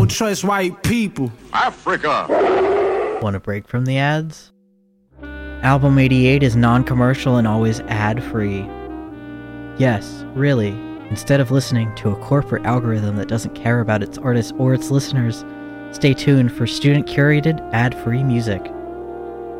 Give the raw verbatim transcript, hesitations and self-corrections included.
don't trust white people. Africa. Want a break from the ads? Album eighty-eight is non-commercial and always ad-free. Yes, really. Instead of listening to a corporate algorithm that doesn't care about its artists or its listeners, stay tuned for student-curated, ad-free music.